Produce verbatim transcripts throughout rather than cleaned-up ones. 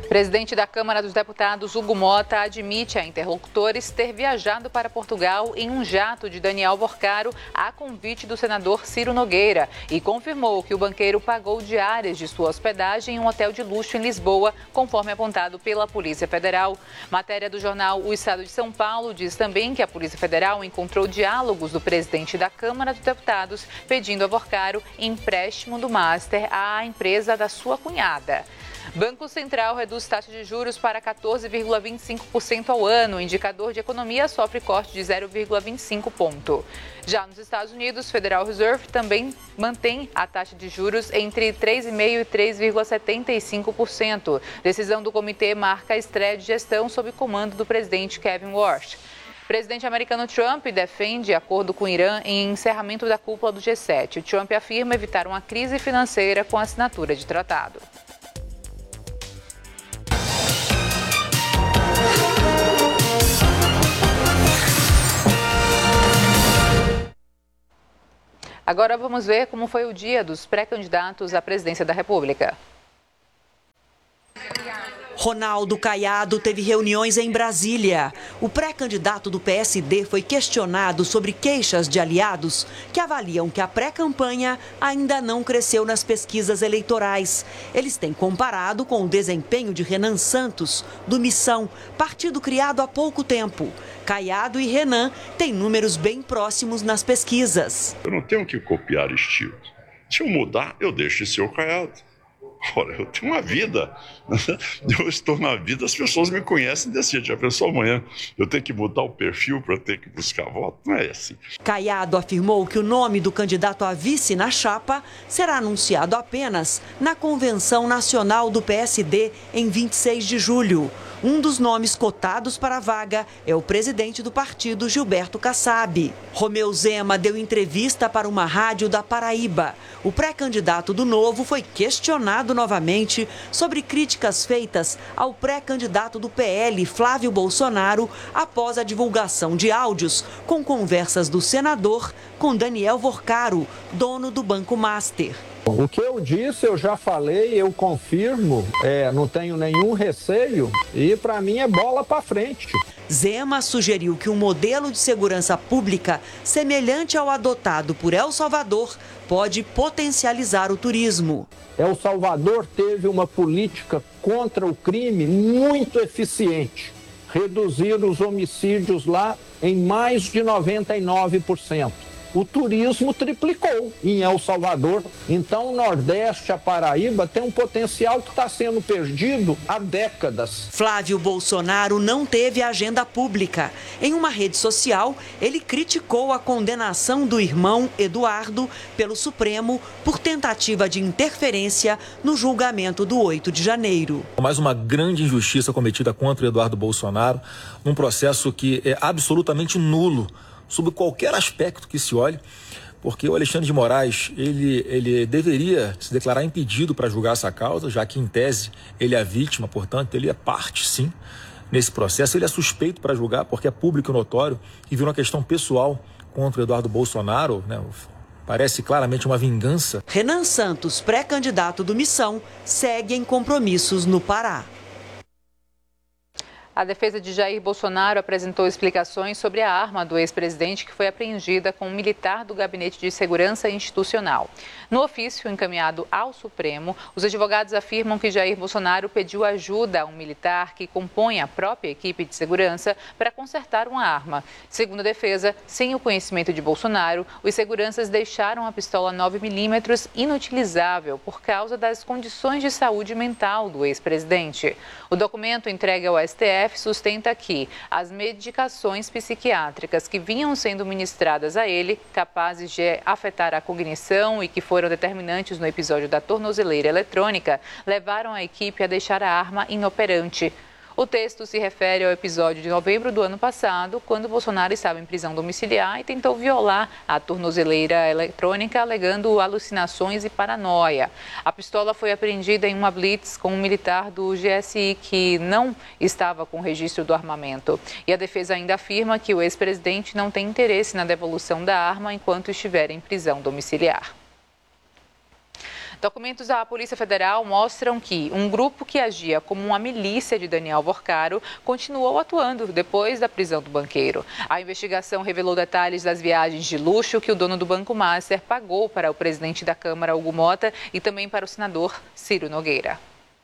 Presidente da Câmara dos Deputados, Hugo Mota, admite a interlocutores ter viajado para Portugal em um jato de Daniel Vorcaro a convite do senador Ciro Nogueira e confirmou que o banqueiro pagou diárias de sua hospedagem em um hotel de luxo em Lisboa, conforme apontado pela Polícia Federal. Matéria do jornal O Estado de São Paulo diz também que a Polícia Federal encontrou diálogos do presidente da Câmara dos Deputados pedindo a Vorcaro empréstimo do Master à empresa da sua cunhada. Banco Central reduz taxa de juros para quatorze vírgula vinte e cinco por cento ao ano. O indicador de economia sofre corte de zero vírgula vinte e cinco ponto. Já nos Estados Unidos, Federal Reserve também mantém a taxa de juros entre três vírgula cinco por cento e três vírgula setenta e cinco por cento. Decisão do comitê marca a estreia de gestão sob comando do presidente Kevin Warsh. O presidente americano Trump defende acordo com o Irã em encerramento da cúpula do G sete. O Trump afirma evitar uma crise financeira com a assinatura de tratado. Agora vamos ver como foi o dia dos pré-candidatos à presidência da República. Ronaldo Caiado teve reuniões em Brasília. O pré-candidato do P S D foi questionado sobre queixas de aliados que avaliam que a pré-campanha ainda não cresceu nas pesquisas eleitorais. Eles têm comparado com o desempenho de Renan Santos, do Missão, partido criado há pouco tempo. Caiado e Renan têm números bem próximos nas pesquisas. Eu não tenho que copiar estilos. Se eu mudar, eu deixo de ser o Caiado. Ora, eu tenho uma vida, eu estou na vida, as pessoas me conhecem desse jeito. Já pensou amanhã, eu tenho que mudar o perfil para ter que buscar voto? Não é assim. Caiado afirmou que o nome do candidato a vice na chapa será anunciado apenas na Convenção Nacional do P S D em vinte e seis de julho. Um dos nomes cotados para a vaga é o presidente do partido, Gilberto Kassab. Romeu Zema deu entrevista para uma rádio da Paraíba. O pré-candidato do Novo foi questionado novamente sobre críticas feitas ao pré-candidato do P L, Flávio Bolsonaro, após a divulgação de áudios com conversas do senador com Daniel Vorcaro, dono do Banco Master. O que eu disse, eu já falei, eu confirmo, é, não tenho nenhum receio e para mim é bola para frente. Zema sugeriu que um modelo de segurança pública semelhante ao adotado por El Salvador pode potencializar o turismo. El Salvador teve uma política contra o crime muito eficiente. Reduzir os homicídios lá em mais de noventa e nove por cento. O turismo triplicou em El Salvador. Então, o Nordeste, a Paraíba, tem um potencial que está sendo perdido há décadas. Flávio Bolsonaro não teve agenda pública. Em uma rede social, ele criticou a condenação do irmão Eduardo pelo Supremo por tentativa de interferência no julgamento do oito de janeiro. Mais uma grande injustiça cometida contra o Eduardo Bolsonaro, num processo que é absolutamente nulo, sob qualquer aspecto que se olhe, porque o Alexandre de Moraes, ele, ele deveria se declarar impedido para julgar essa causa, já que, em tese, ele é a vítima, portanto, ele é parte, sim, nesse processo. Ele é suspeito para julgar, porque é público e notório, e virou uma questão pessoal contra o Eduardo Bolsonaro, né? Parece claramente uma vingança. Renan Santos, pré-candidato do Missão, segue em compromissos no Pará. A defesa de Jair Bolsonaro apresentou explicações sobre a arma do ex-presidente que foi apreendida com um militar do Gabinete de Segurança Institucional. No ofício encaminhado ao Supremo, os advogados afirmam que Jair Bolsonaro pediu ajuda a um militar que compõe a própria equipe de segurança para consertar uma arma. Segundo a defesa, sem o conhecimento de Bolsonaro, os seguranças deixaram a pistola nove milímetros inutilizável por causa das condições de saúde mental do ex-presidente. O documento entregue ao S T F sustenta que as medicações psiquiátricas que vinham sendo ministradas a ele, capazes de afetar a cognição e que foram determinantes no episódio da tornozeleira eletrônica, levaram a equipe a deixar a arma inoperante. O texto se refere ao episódio de novembro do ano passado, quando Bolsonaro estava em prisão domiciliar e tentou violar a tornozeleira eletrônica, alegando alucinações e paranoia. A pistola foi apreendida em uma blitz com um militar do G S I que não estava com o registro do armamento. E a defesa ainda afirma que o ex-presidente não tem interesse na devolução da arma enquanto estiver em prisão domiciliar. Documentos da Polícia Federal mostram que um grupo que agia como uma milícia de Daniel Vorcaro continuou atuando depois da prisão do banqueiro. A investigação revelou detalhes das viagens de luxo que o dono do Banco Master pagou para o presidente da Câmara, Hugo Mota, e também para o senador Ciro Nogueira.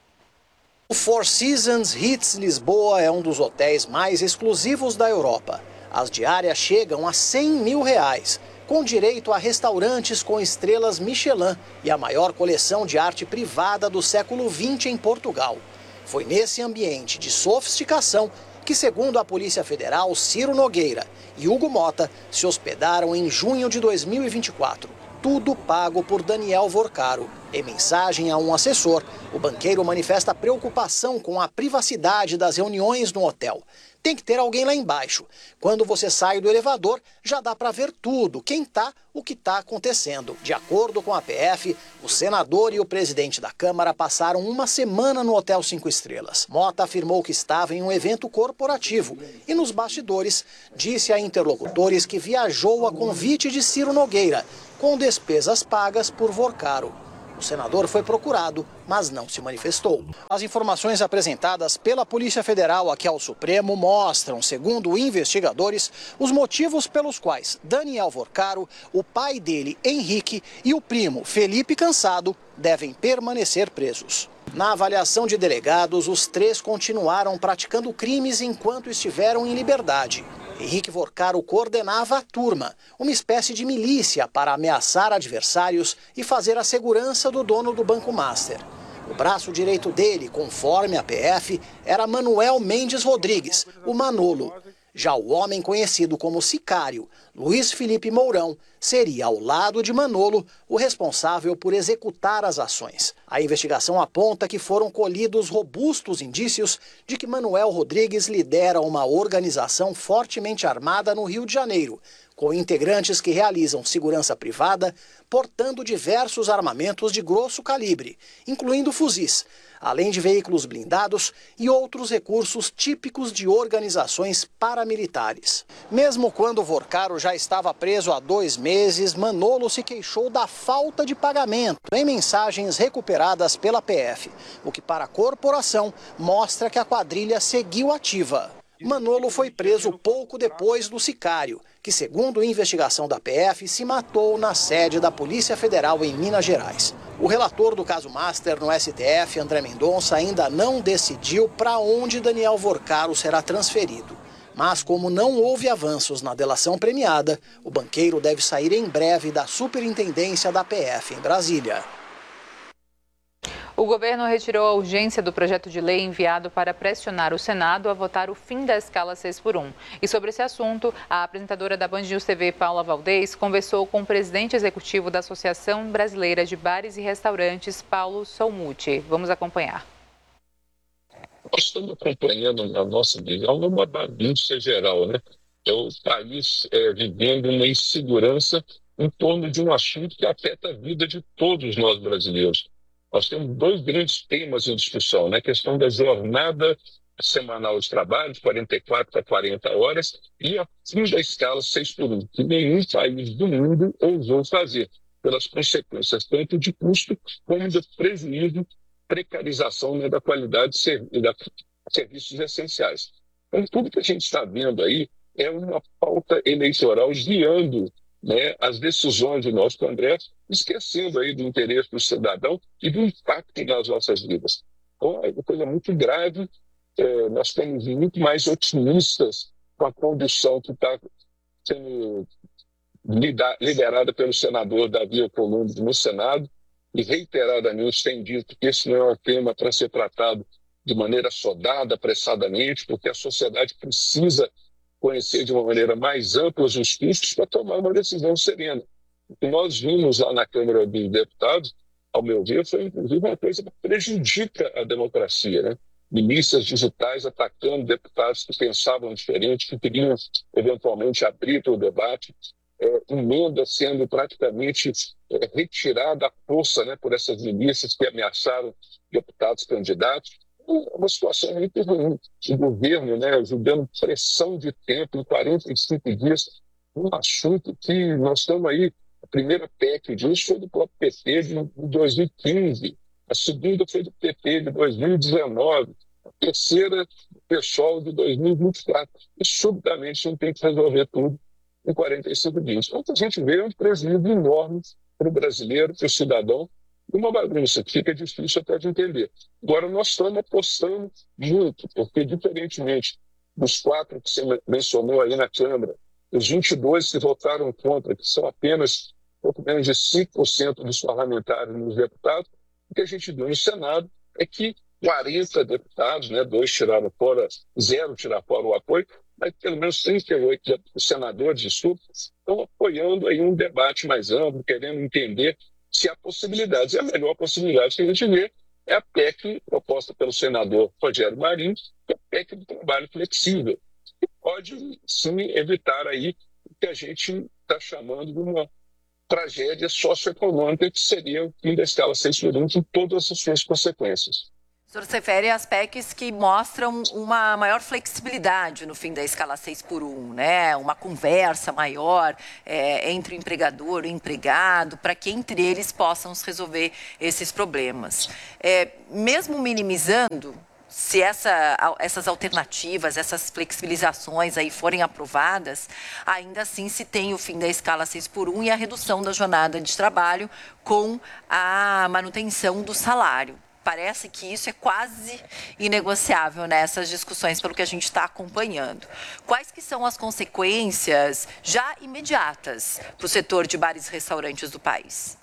O Four Seasons Hits Lisboa é um dos hotéis mais exclusivos da Europa. As diárias chegam a cem mil reais, com direito a restaurantes com estrelas Michelin e a maior coleção de arte privada do século vinte em Portugal. Foi nesse ambiente de sofisticação que, segundo a Polícia Federal, Ciro Nogueira e Hugo Mota se hospedaram em junho de dois mil e vinte e quatro. Tudo pago por Daniel Vorcaro. Em mensagem a um assessor, o banqueiro manifesta preocupação com a privacidade das reuniões no hotel. Tem que ter alguém lá embaixo. Quando você sai do elevador, já dá para ver tudo, quem tá, o que está acontecendo. De acordo com a P F, o senador e o presidente da Câmara passaram uma semana no Hotel Cinco Estrelas. Mota afirmou que estava em um evento corporativo e, nos bastidores, disse a interlocutores que viajou a convite de Ciro Nogueira, com despesas pagas por Vorcaro. O senador foi procurado, mas não se manifestou. As informações apresentadas pela Polícia Federal aqui ao Supremo mostram, segundo investigadores, os motivos pelos quais Daniel Vorcaro, o pai dele, Henrique, e o primo, Felipe Cansado, devem permanecer presos. Na avaliação de delegados, os três continuaram praticando crimes enquanto estiveram em liberdade. Henrique Vorcaro coordenava a turma, uma espécie de milícia para ameaçar adversários e fazer a segurança do dono do Banco Master. O braço direito dele, conforme a P F, era Manuel Mendes Rodrigues, o Manolo. Já o homem conhecido como Sicário, Luiz Felipe Mourão, seria, ao lado de Manolo, o responsável por executar as ações. A investigação aponta que foram colhidos robustos indícios de que Manuel Rodrigues lidera uma organização fortemente armada no Rio de Janeiro, com integrantes que realizam segurança privada, portando diversos armamentos de grosso calibre, incluindo fuzis, além de veículos blindados e outros recursos típicos de organizações paramilitares. Mesmo quando Vorcaro já estava preso há dois meses, Manolo se queixou da falta de pagamento em mensagens recuperadas pela P F, o que para a corporação mostra que a quadrilha seguiu ativa. Manolo foi preso pouco depois do Sicário, que, segundo a investigação da P F, se matou na sede da Polícia Federal em Minas Gerais. O relator do caso Master no S T F, André Mendonça, ainda não decidiu para onde Daniel Vorcaro será transferido. Mas, como não houve avanços na delação premiada, o banqueiro deve sair em breve da superintendência da P F em Brasília. O governo retirou a urgência do projeto de lei enviado para pressionar o Senado a votar o fim da escala seis por um. E sobre esse assunto, a apresentadora da Band News T V, Paula Valdez, conversou com o presidente executivo da Associação Brasileira de Bares e Restaurantes, Paulo Solmuti. Vamos acompanhar. Nós estamos acompanhando, na nossa visão, uma bagunça geral, né? É o país é, vivendo uma insegurança em torno de um assunto que afeta a vida de todos nós brasileiros. Nós temos dois grandes temas em discussão, né? A questão da jornada semanal de trabalho, de quarenta e quatro a quarenta horas, e a fim da escala seis por um, que nenhum país do mundo ousou fazer, pelas consequências tanto de custo como de prejuízo, precarização, né, da qualidade de serv- da serviços essenciais. Então, tudo que a gente está vendo aí é uma pauta eleitoral guiando, né, as decisões do nosso Congresso, esquecendo aí do interesse do cidadão e do impacto nas nossas vidas. Então, é uma coisa muito grave. É, nós estamos muito mais otimistas com a condução que está sendo lida- liderada pelo senador Davi Alcolumbre no Senado, e reiteradamente tem dito que esse não é um tema para ser tratado de maneira sodada, apressadamente, porque a sociedade precisa conhecer de uma maneira mais ampla os custos para tomar uma decisão serena. O que nós vimos lá na Câmara dos Deputados, ao meu ver, foi inclusive uma coisa que prejudica a democracia, né? Milícias digitais atacando deputados que pensavam diferente, que queriam eventualmente abrir o debate, é, emenda sendo praticamente é, retirada à força, né, por essas milícias que ameaçaram deputados candidatos. Uma situação muito ruim. O governo, né, ajudando pressão de tempo em quarenta e cinco dias, um assunto que nós estamos aí primeira P E C disso foi do próprio P T de dois mil e quinze, a segunda foi do P T de dois mil e dezenove, a terceira do PSOL de dois mil e vinte e quatro. E subitamente não tem que resolver tudo em quarenta e cinco dias. Então a gente vê um prejuízo enorme para o brasileiro, para o cidadão, e uma bagunça que fica difícil até de entender. Agora nós estamos apostando muito, porque diferentemente dos quatro que você mencionou aí na Câmara, os vinte e dois que votaram contra, que são apenas pouco menos de cinco por cento dos parlamentares nos deputados, o que a gente viu no Senado é que quarenta deputados, né, dois tiraram fora, zero tiraram fora o apoio, mas pelo menos trinta e oito senadores de sul estão apoiando aí um debate mais amplo, querendo entender se há possibilidades. E a melhor possibilidade que a gente vê é a P E C proposta pelo senador Rogério Marinho, que é a P E C do trabalho flexível, que pode, sim, evitar aí o que a gente está chamando de uma tragédia socioeconômica, que seria o fim da escala seis por um, com todas as suas consequências. O senhor se refere às P E Cs que mostram uma maior flexibilidade no fim da escala seis por um, né? Uma conversa maior é, entre o empregador e o empregado, para que entre eles possam resolver esses problemas. É, mesmo minimizando, se essa, essas alternativas, essas flexibilizações aí forem aprovadas, ainda assim se tem o fim da escala seis por um e a redução da jornada de trabalho com a manutenção do salário. Parece que isso é quase inegociável nessas discussões, pelo que a gente está acompanhando. Quais que são as consequências já imediatas para o setor de bares e restaurantes do país?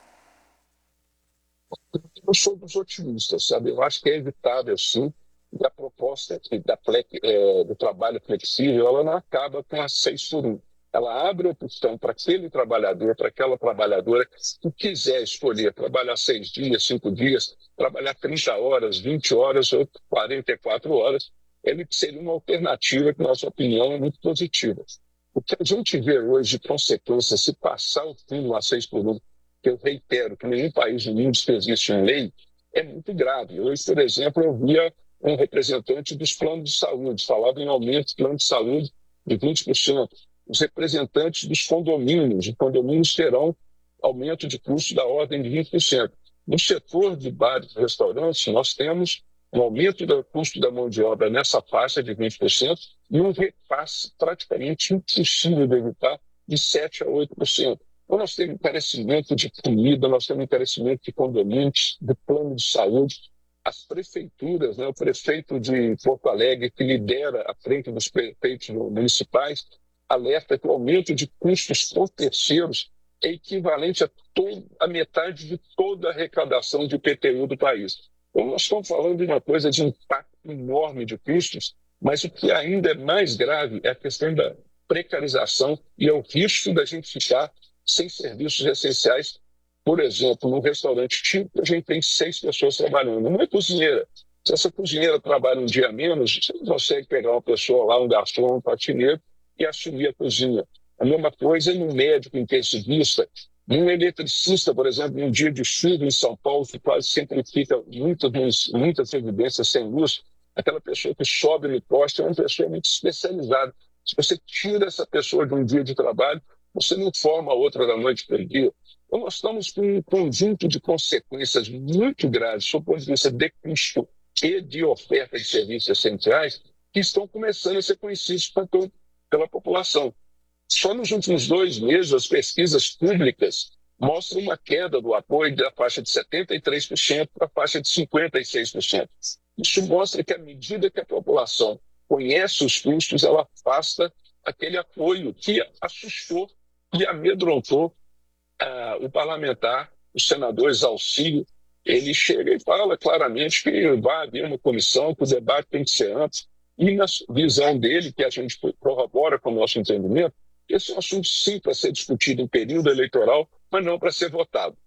Eu sou dos otimistas, sabe? Eu acho que é evitável, sim, e a proposta da, é, do trabalho flexível, ela não acaba com a seis por um. Ela abre a opção para aquele trabalhador, para aquela trabalhadora que quiser escolher trabalhar seis dias, cinco dias, trabalhar trinta horas, vinte horas ou quarenta e quatro horas. Ele seria uma alternativa que, na nossa opinião, é muito positiva. O que a gente vê hoje de consequência, se passar o fim do A seis por um, que eu reitero que nenhum país do mundo fez isso em lei, é muito grave. Hoje, por exemplo, eu via um representante dos planos de saúde, falava em aumento do plano de saúde de vinte por cento. Os representantes dos condomínios, os condomínios terão aumento de custo da ordem de vinte por cento. No setor de bares e restaurantes, nós temos um aumento do custo da mão de obra nessa faixa de vinte por cento e um repasse praticamente impossível de evitar de sete por cento a oito por cento. Então, nós temos encarecimento de comida, nós temos encarecimento de condomínios, de plano de saúde. As prefeituras, né, o prefeito de Porto Alegre, que lidera a frente dos prefeitos municipais, alerta que o aumento de custos por terceiros é equivalente a, todo, a metade de toda a arrecadação de I P T U do país. Então, nós estamos falando de uma coisa de impacto enorme de custos, mas o que ainda é mais grave é a questão da precarização e é o risco da gente ficar sem serviços essenciais. Por exemplo, num restaurante típico, a gente tem seis pessoas trabalhando. Não é cozinheira. Se essa cozinheira trabalha um dia menos, você não consegue pegar uma pessoa lá, um garçom, um patineiro, e assumir a cozinha. A mesma coisa no médico intensivista, num eletricista, por exemplo, num dia de chuva em São Paulo, que quase sempre fica muitas, muitas evidências sem luz, aquela pessoa que sobe no poste é uma pessoa muito especializada. Se você tira essa pessoa de um dia de trabalho, você não forma outra da noite para o dia. Então, nós estamos com um conjunto de consequências muito graves, do ponto de vista de custo e de oferta de serviços essenciais, que estão começando a ser conhecidos pela população. Só nos últimos dois meses, as pesquisas públicas mostram uma queda do apoio da faixa de setenta e três por cento para a faixa de cinquenta e seis por cento. Isso mostra que, à medida que a população conhece os custos, ela afasta aquele apoio que assustou e amedrontou uh, o parlamentar, o senador Exaucílio. Ele chega e fala claramente que vai haver uma comissão, que o debate tem que ser antes. E na visão dele, que a gente corrobora com o nosso entendimento, esse é um assunto sim para ser discutido em período eleitoral, mas não para ser votado.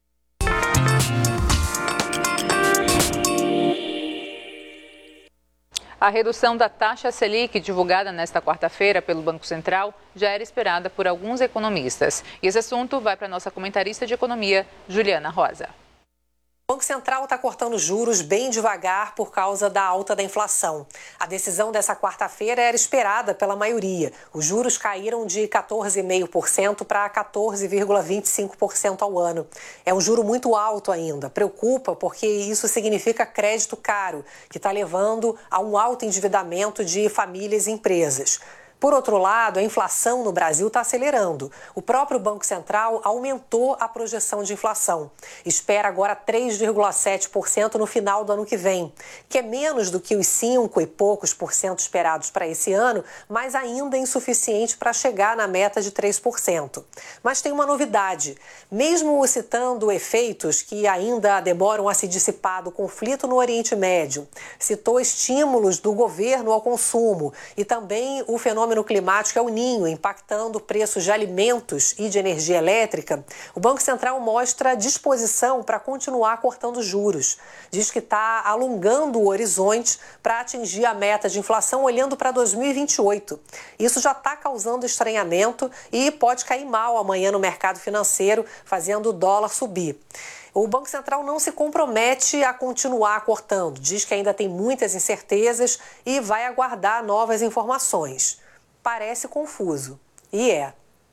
A redução da taxa Selic, divulgada nesta quarta-feira pelo Banco Central, já era esperada por alguns economistas. E esse assunto vai para a nossa comentarista de economia, Juliana Rosa. O Banco Central está cortando juros bem devagar por causa da alta da inflação. A decisão dessa quarta-feira era esperada pela maioria. Os juros caíram de quatorze vírgula cinco por cento para quatorze vírgula vinte e cinco por cento ao ano. É um juro muito alto ainda. Preocupa porque isso significa crédito caro, que está levando a um alto endividamento de famílias e empresas. Por outro lado, a inflação no Brasil está acelerando. O próprio Banco Central aumentou a projeção de inflação. Espera agora três vírgula sete por cento no final do ano que vem, que é menos do que os cinco e poucos por cento esperados para esse ano, mas ainda insuficiente para chegar na meta de três por cento. Mas tem uma novidade. Mesmo citando efeitos que ainda demoram a se dissipar do conflito no Oriente Médio, citou estímulos do governo ao consumo e também o fenômeno O fenômeno climático é o Ninho, impactando preços de alimentos e de energia elétrica. O Banco Central mostra disposição para continuar cortando juros. Diz que está alongando o horizonte para atingir a meta de inflação olhando para dois mil e vinte e oito. Isso já está causando estranhamento e pode cair mal amanhã no mercado financeiro, fazendo o dólar subir. O Banco Central não se compromete a continuar cortando. Diz que ainda tem muitas incertezas e vai aguardar novas informações. Parece confuso. E é.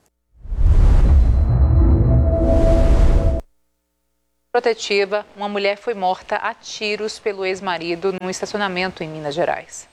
Protetiva, uma mulher foi morta a tiros pelo ex-marido num estacionamento em Minas Gerais.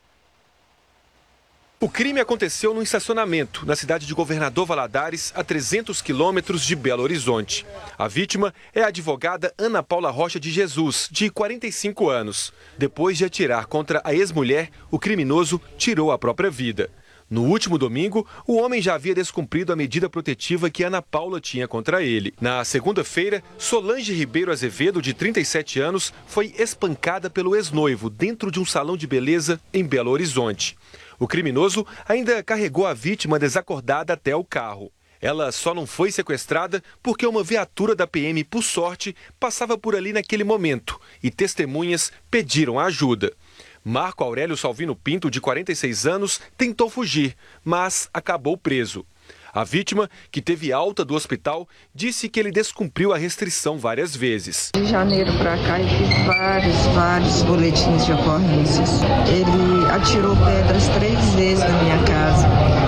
O crime aconteceu num estacionamento na cidade de Governador Valadares, a trezentos quilômetros de Belo Horizonte. A vítima é a advogada Ana Paula Rocha de Jesus, de quarenta e cinco anos. Depois de atirar contra a ex-mulher, o criminoso tirou a própria vida. No último domingo, o homem já havia descumprido a medida protetiva que Ana Paula tinha contra ele. Na segunda-feira, Solange Ribeiro Azevedo, de trinta e sete anos, foi espancada pelo ex-noivo dentro de um salão de beleza em Belo Horizonte. O criminoso ainda carregou a vítima desacordada até o carro. Ela só não foi sequestrada porque uma viatura da P M, por sorte, passava por ali naquele momento e testemunhas pediram ajuda. Marco Aurélio Salvino Pinto, de quarenta e seis anos, tentou fugir, mas acabou preso. A vítima, que teve alta do hospital, disse que ele descumpriu a restrição várias vezes. De janeiro para cá eu fiz vários, vários boletins de ocorrências. Ele atirou pedras três vezes na minha casa.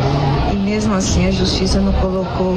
E mesmo assim a justiça não colocou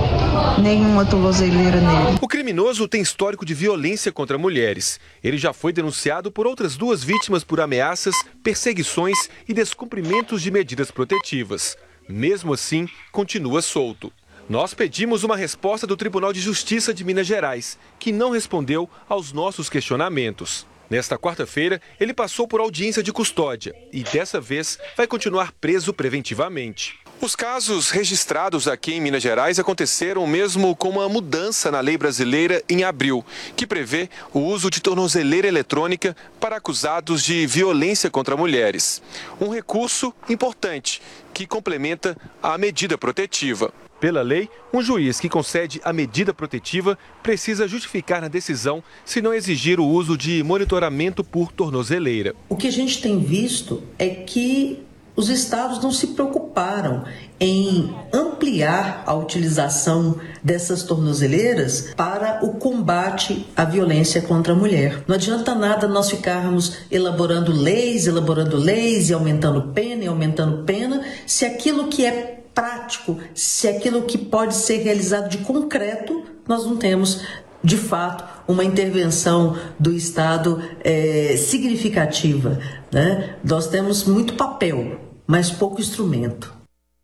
nenhuma tornozeleira nele. O criminoso tem histórico de violência contra mulheres. Ele já foi denunciado por outras duas vítimas por ameaças, perseguições e descumprimentos de medidas protetivas. Mesmo assim, continua solto. Nós pedimos uma resposta do Tribunal de Justiça de Minas Gerais, que não respondeu aos nossos questionamentos. Nesta quarta-feira, ele passou por audiência de custódia e, dessa vez, vai continuar preso preventivamente. Os casos registrados aqui em Minas Gerais aconteceram mesmo com uma mudança na lei brasileira em abril, que prevê o uso de tornozeleira eletrônica para acusados de violência contra mulheres. Um recurso importante que complementa a medida protetiva. Pela lei, um juiz que concede a medida protetiva precisa justificar na decisão se não exigir o uso de monitoramento por tornozeleira. O que a gente tem visto é que os estados não se preocuparam em ampliar a utilização dessas tornozeleiras para o combate à violência contra a mulher. Não adianta nada nós ficarmos elaborando leis, elaborando leis e aumentando pena e aumentando pena, se aquilo que é prático, se aquilo que pode ser realizado de concreto, nós não temos, de fato, uma intervenção do Estado é, significativa, né? Nós temos muito papel, mas pouco instrumento.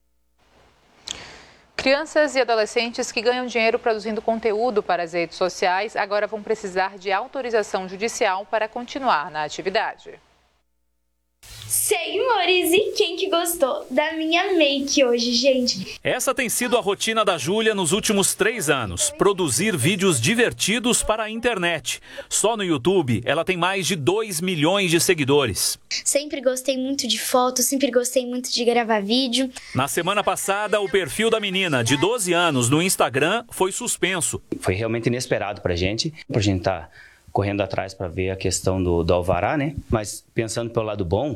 Crianças e adolescentes que ganham dinheiro produzindo conteúdo para as redes sociais agora vão precisar de autorização judicial para continuar na atividade. Senhores, e quem que gostou da minha make hoje, gente? Essa tem sido a rotina da Júlia nos últimos três anos, produzir vídeos divertidos para a internet. Só no YouTube, ela tem mais de dois milhões de seguidores. Sempre gostei muito de fotos, sempre gostei muito de gravar vídeo. Na semana passada, o perfil da menina, de doze anos, no Instagram, foi suspenso. Foi realmente inesperado pra gente, pra gente estar correndo atrás para ver a questão do, do alvará, né? Mas pensando pelo lado bom,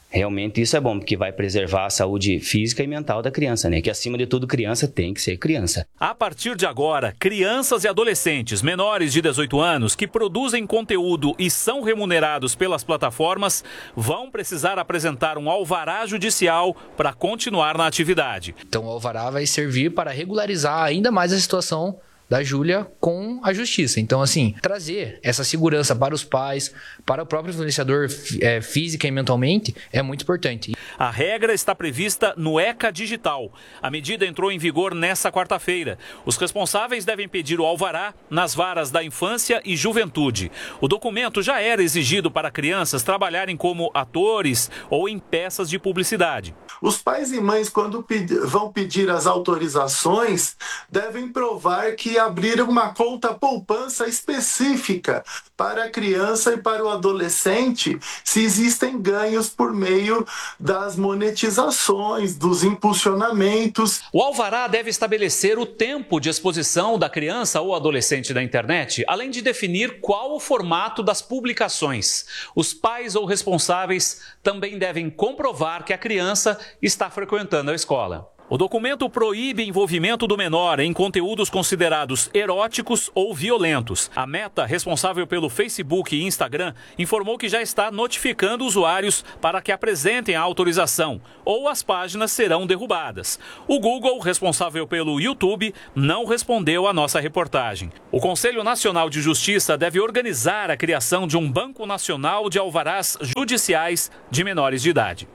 Realmente isso é bom, porque vai preservar a saúde física e mental da criança, né? Que acima de tudo, criança tem que ser criança. A partir de agora, crianças e adolescentes menores de dezoito anos que produzem conteúdo e são remunerados pelas plataformas vão precisar apresentar um alvará judicial para continuar na atividade. Então o alvará vai servir para regularizar ainda mais a situação da Júlia com a justiça. Então, assim, trazer essa segurança para os pais, para o próprio influenciador é, física e mentalmente, é muito importante. A regra está prevista no ECA Digital. A medida entrou em vigor nesta quarta-feira. Os responsáveis devem pedir o alvará nas varas da infância e juventude. O documento já era exigido para crianças trabalharem como atores ou em peças de publicidade. Os pais e mães, quando vão pedir as autorizações, devem provar que abriram uma conta poupança específica para a criança e para o adolescente, se existem ganhos por meio das monetizações, dos impulsionamentos. O alvará deve estabelecer o tempo de exposição da criança ou adolescente na internet, além de definir qual o formato das publicações. Os pais ou responsáveis também devem comprovar que a criança está frequentando a escola. O documento proíbe envolvimento do menor em conteúdos considerados eróticos ou violentos. A Meta, responsável pelo Facebook e Instagram, informou que já está notificando usuários para que apresentem a autorização, ou as páginas serão derrubadas. O Google, responsável pelo YouTube, não respondeu à nossa reportagem. O Conselho Nacional de Justiça deve organizar a criação de um Banco Nacional de Alvarás Judiciais de menores de idade.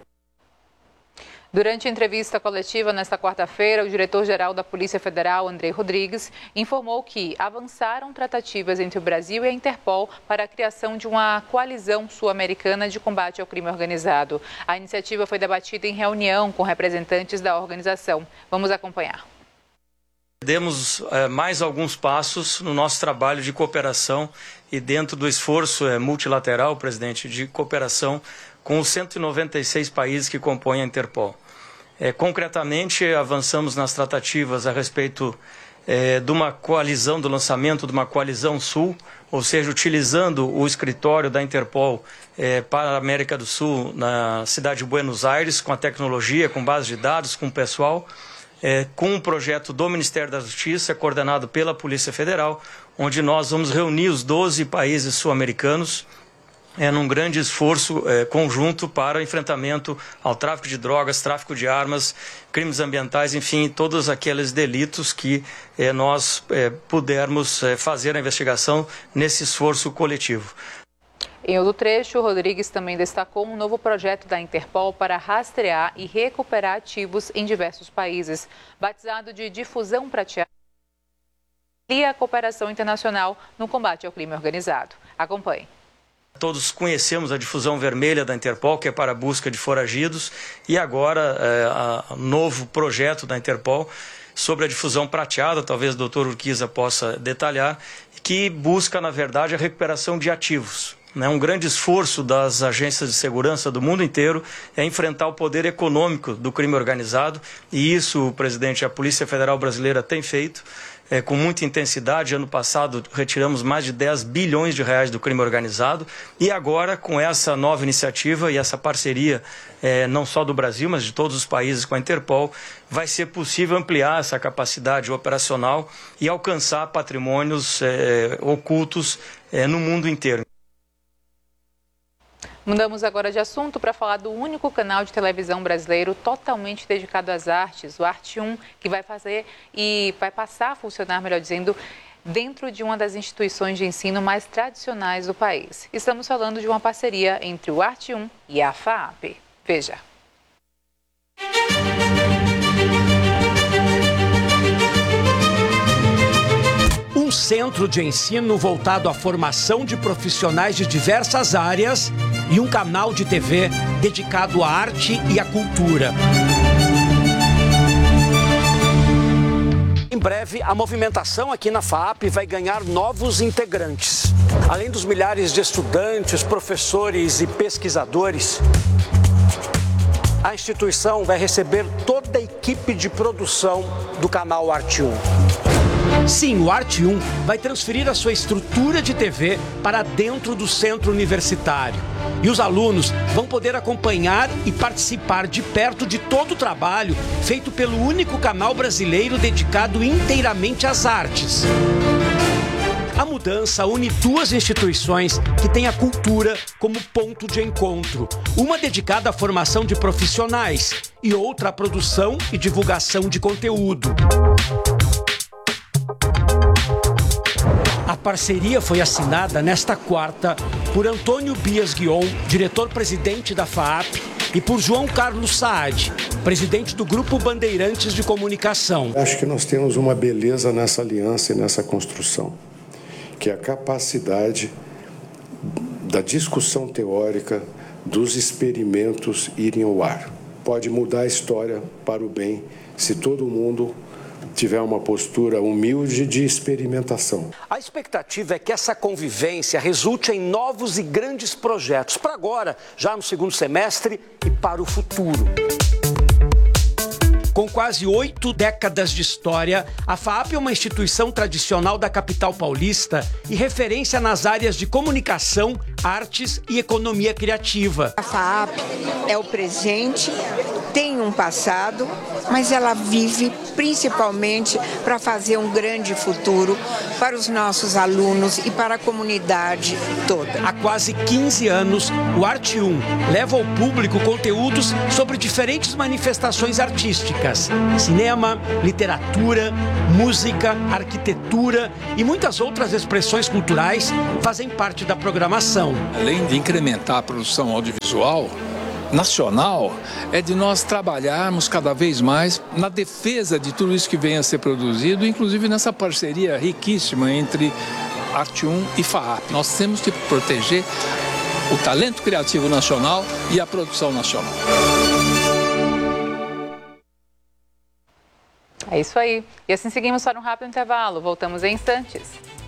Durante a entrevista coletiva nesta quarta-feira, o diretor-geral da Polícia Federal, Andrei Rodrigues, informou que avançaram tratativas entre o Brasil e a Interpol para a criação de uma coalizão sul-americana de combate ao crime organizado. A iniciativa foi debatida em reunião com representantes da organização. Vamos acompanhar. Demos é, mais alguns passos no nosso trabalho de cooperação e dentro do esforço é, multilateral, presidente, de cooperação com os cento e noventa e seis países que compõem a Interpol. É, concretamente, avançamos nas tratativas a respeito é, de uma coalizão, do lançamento de uma coalizão sul, ou seja, utilizando o escritório da Interpol é, para a América do Sul, na cidade de Buenos Aires, com a tecnologia, com base de dados, com o pessoal, é, com um projeto do Ministério da Justiça, coordenado pela Polícia Federal, onde nós vamos reunir os doze países sul-americanos, É num grande esforço é, conjunto para o enfrentamento ao tráfico de drogas, tráfico de armas, crimes ambientais, enfim, todos aqueles delitos que é, nós é, pudermos é, fazer a investigação nesse esforço coletivo. Em outro trecho, Rodrigues também destacou um novo projeto da Interpol para rastrear e recuperar ativos em diversos países, batizado de Difusão Prateada, e a cooperação internacional no combate ao crime organizado. Acompanhe. Todos conhecemos a difusão vermelha da Interpol, que é para a busca de foragidos, e agora é, o novo projeto da Interpol sobre a difusão prateada, talvez o doutor Urquiza possa detalhar, que busca, na verdade, a recuperação de ativos. Né? Um grande esforço das agências de segurança do mundo inteiro é enfrentar o poder econômico do crime organizado, e isso, presidente, a Polícia Federal Brasileira tem feito. É, com muita intensidade. Ano passado retiramos mais de dez bilhões de reais do crime organizado e agora com essa nova iniciativa e essa parceria é, não só do Brasil, mas de todos os países com a Interpol, vai ser possível ampliar essa capacidade operacional e alcançar patrimônios é, ocultos é, no mundo inteiro. Mudamos agora de assunto para falar do único canal de televisão brasileiro totalmente dedicado às artes, o Arte um, que vai fazer e vai passar a funcionar, melhor dizendo, dentro de uma das instituições de ensino mais tradicionais do país. Estamos falando de uma parceria entre o Arte um e a FAAP. Veja. Um centro de ensino voltado à formação de profissionais de diversas áreas e um canal de T V dedicado à arte e à cultura. Em breve, a movimentação aqui na FAAP vai ganhar novos integrantes. Além dos milhares de estudantes, professores e pesquisadores, a instituição vai receber toda a equipe de produção do canal Arte um. Sim, o Arte um vai transferir a sua estrutura de T V para dentro do centro universitário. E os alunos vão poder acompanhar e participar de perto de todo o trabalho feito pelo único canal brasileiro dedicado inteiramente às artes. A mudança une duas instituições que têm a cultura como ponto de encontro. Uma dedicada à formação de profissionais e outra à produção e divulgação de conteúdo. A parceria foi assinada nesta quarta por Antônio Bias Guion, diretor-presidente da FAAP, e por João Carlos Saad, presidente do Grupo Bandeirantes de Comunicação. Acho que nós temos uma beleza nessa aliança e nessa construção, que é a capacidade da discussão teórica, dos experimentos irem ao ar. Pode mudar a história para o bem se todo mundo tiver uma postura humilde de experimentação. A expectativa é que essa convivência resulte em novos e grandes projetos, para agora, já no segundo semestre e para o futuro. Com quase oito décadas de história, a FAAP é uma instituição tradicional da capital paulista e referência nas áreas de comunicação, artes e economia criativa. A FAAP é o presente, tem um passado, mas ela vive principalmente para fazer um grande futuro para os nossos alunos e para a comunidade toda. Há quase quinze anos, o Arte um leva ao público conteúdos sobre diferentes manifestações artísticas. Cinema, literatura, música, arquitetura e muitas outras expressões culturais fazem parte da programação. Além de incrementar a produção audiovisual nacional, é de nós trabalharmos cada vez mais na defesa de tudo isso que vem a ser produzido, inclusive nessa parceria riquíssima entre Arte um e FAAP. Nós temos que proteger o talento criativo nacional e a produção nacional. É isso aí. E assim seguimos para um rápido intervalo. Voltamos em instantes.